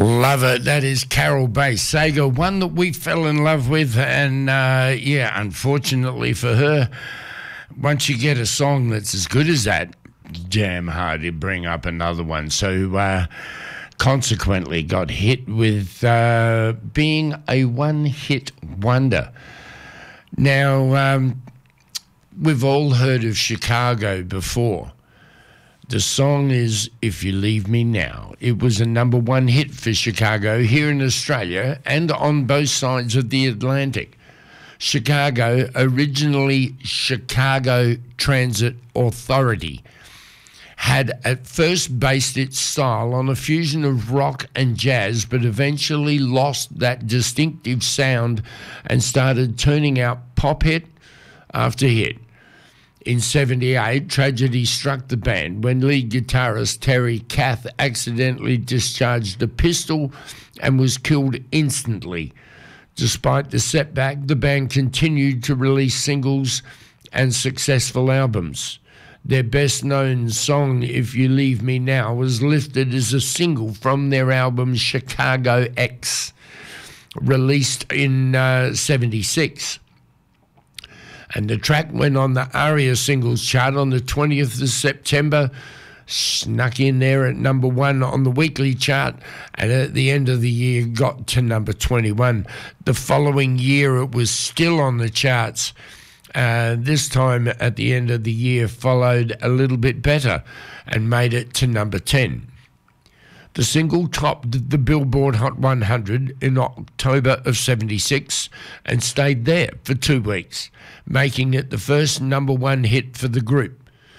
Love it. That is Carol Bass Sager, one that we fell in love with. And, unfortunately for her, once you get a song that's as good as that, damn hard to bring up another one. So, consequently got hit with being a one-hit wonder. Now, we've all heard of Chicago before. The song is If You Leave Me Now. It was a number one hit for Chicago here in Australia and on both sides of the Atlantic. Chicago, originally Chicago Transit Authority, had at first based its style on a fusion of rock and jazz, but eventually lost that distinctive sound and started turning out pop hit after hit. In 1978, tragedy struck the band when lead guitarist Terry Kath accidentally discharged a pistol and was killed instantly. Despite the setback, the band continued to release singles and successful albums. Their best-known song, If You Leave Me Now, was lifted as a single from their album Chicago X, released in 1976. And the track went on the ARIA singles chart on the 20th of September, snuck in there at number one on the weekly chart, and at the end of the year got to number 21. The following year it was still on the charts. This time at the end of the year followed a little bit better and made it to number 10. The single topped the Billboard Hot 100 in October of 1976 and stayed there for 2 weeks, making it the first number one hit for the group.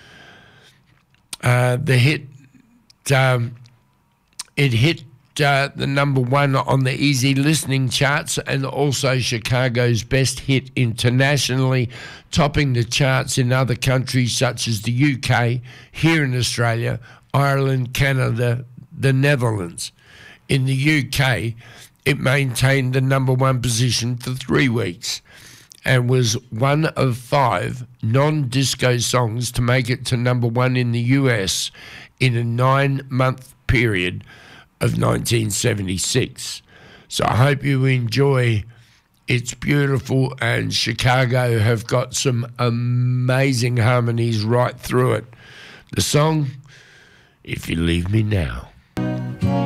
It hit the number one on the easy listening charts and also Chicago's best hit internationally, topping the charts in other countries such as the UK, here in Australia, Ireland, Canada, the Netherlands. In the UK, it maintained the number one position for 3 weeks and was one of 5 non-disco songs to make it to number one in the US in a 9-month period of 1976. So I hope you enjoy. It's beautiful, and Chicago have got some amazing harmonies right through it. The song, If You Leave Me Now.